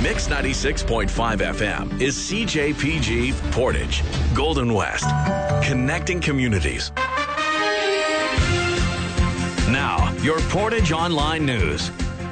Mix 96.5 FM is CJPG Portage, Golden West, connecting communities. Now, your Portage Online News.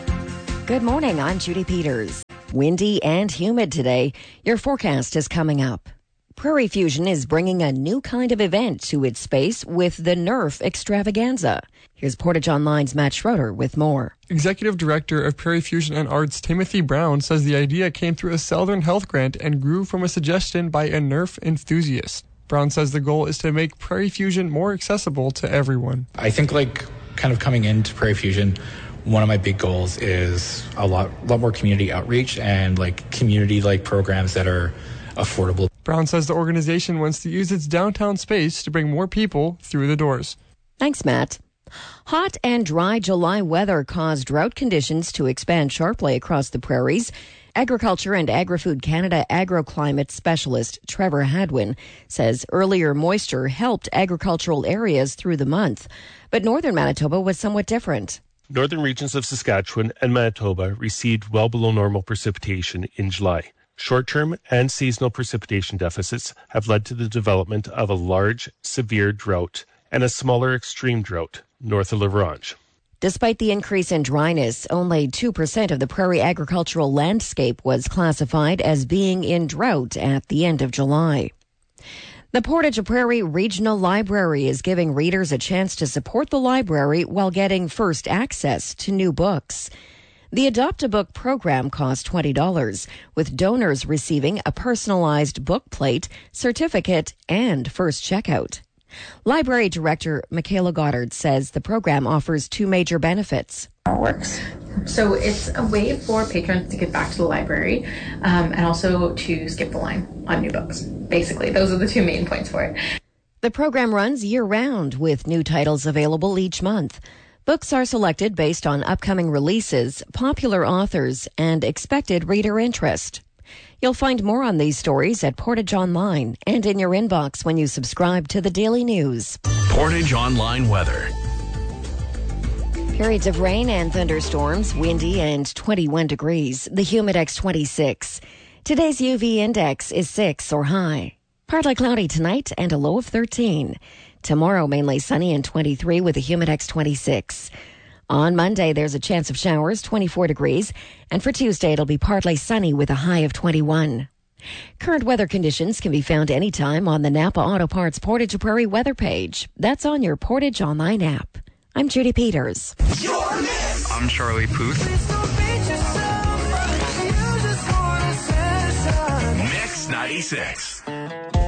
Good morning, I'm Judy Peters. Windy and humid today. Your forecast is coming up. Prairie Fusion is bringing a new kind of event to its space with the Nerf Extravaganza. Here's Portage Online's Matt Schroeder with more. Executive Director of Prairie Fusion and Arts Timothy Brown says the idea came through a Southern Health grant and grew from a suggestion by a Nerf enthusiast. Brown says the goal is to make Prairie Fusion more accessible to everyone. I think kind of coming into Prairie Fusion, one of my big goals is a lot more community outreach and community programs that are affordable. Brown says the organization wants to use its downtown space to bring more people through the doors. Thanks, Matt. Hot and dry July weather caused drought conditions to expand sharply across the prairies. Agriculture and Agri-Food Canada agroclimate specialist Trevor Hadwin says earlier moisture helped agricultural areas through the month. But northern Manitoba was somewhat different. Northern regions of Saskatchewan and Manitoba received well below normal precipitation in July. Short-term and seasonal precipitation deficits have led to the development of a large, severe drought and a smaller extreme drought north of La Ronge. Despite the increase in dryness, only 2% of the prairie agricultural landscape was classified as being in drought at the end of July. The Portage Prairie Regional Library is giving readers a chance to support the library while getting first access to new books. The Adopt a Book program costs $20, with donors receiving a personalized book plate, certificate, and first checkout. Library Director Michaela Goddard says the program offers two major benefits. How it works. So it's a way for patrons to give back to the library and also to skip the line on new books. Basically, those are the two main points for it. The program runs year-round with new titles available each month. Books are selected based on upcoming releases, popular authors, and expected reader interest. You'll find more on these stories at Portage Online and in your inbox when you subscribe to the Daily News. Portage Online Weather. Periods of rain and thunderstorms, windy and 21 degrees. The Humidex 26. Today's UV index is 6 or high. Partly cloudy tonight and a low of 13. Tomorrow, mainly sunny and 23 with a Humidex 26. On Monday, there's a chance of showers, 24 degrees. And for Tuesday, it'll be partly sunny with a high of 21. Current weather conditions can be found anytime on the Napa Auto Parts Portage Prairie weather page. That's on your Portage Online app. I'm Judy Peters. I'm Charlie Puth. Mix 96.